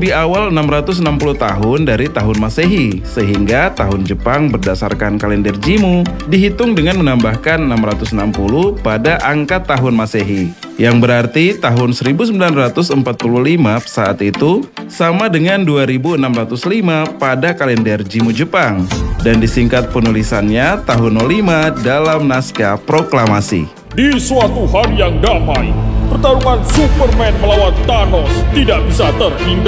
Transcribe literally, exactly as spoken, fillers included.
lebih awal enam ratus enam puluh tahun dari tahun Masehi, sehingga tahun Jepang berdasarkan kalender Jimmu dihitung dengan menambahkan enam ratus enam puluh pada angka tahun Masehi, yang berarti tahun seribu sembilan ratus empat puluh lima saat itu sama dengan dua ribu enam ratus lima pada kalender Jimmu Jepang, dan disingkat penulisannya tahun nol lima dalam naskah proklamasi. Di suatu hari yang damai, pertarungan Superman melawan Thanos tidak bisa terhindari.